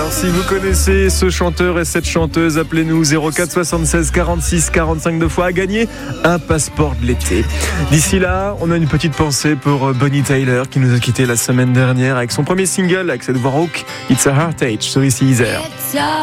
Alors si vous connaissez ce chanteur et cette chanteuse, appelez-nous 04 76 46 45 2 fois à gagner un passeport de l'été. D'ici là, on a une petite pensée pour Bonnie Tyler qui nous a quittés la semaine dernière avec son premier single, avec cette voix rauque, It's a Heartache sur Ici Isère.